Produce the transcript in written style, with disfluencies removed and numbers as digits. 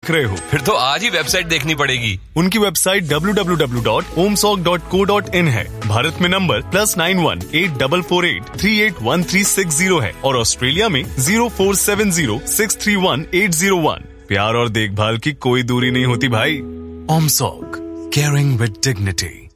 देख रहे हो? फिर तो आज ही वेबसाइट देखनी पड़ेगी। उनकी वेबसाइट www.omsok.co.in है। भारत में नंबर +91 8448 381360 है और ऑस्ट्रेलिया में 0470 631 801। प्यार और देखभाल की कोई दूरी नहीं होती भाई। ओमसॉक, केयरिंग विद डिग्निटी।